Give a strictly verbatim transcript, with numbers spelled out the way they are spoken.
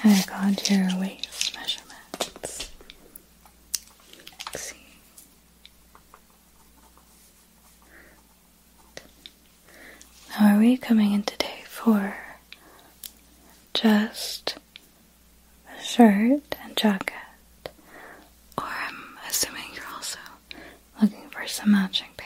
I got your waist measurements. Let's see. Now, are we coming in today for just a shirt and jacket? Or I'm assuming you're also looking for some matching